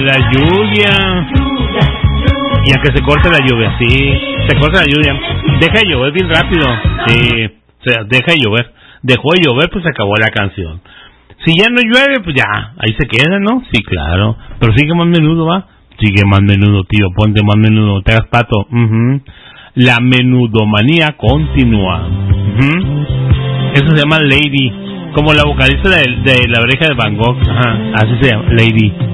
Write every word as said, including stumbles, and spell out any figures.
la lluvia. Y a que se corte la lluvia, sí, se corta la lluvia. Deja de llover bien rápido, sí, o sea, deja de llover. Dejó de llover, pues se acabó la canción. Si ya no llueve, pues ya, ahí se queda, ¿no? Sí, claro. Pero sigue más menudo, ¿va? Sigue más menudo, tío, ponte más menudo, te hagas pato. Uh-huh. La menudomanía continúa. Uh-huh. Eso se llama Lady, como la vocalista de, de La Oreja de Van Gogh. Ajá, así se llama, Lady.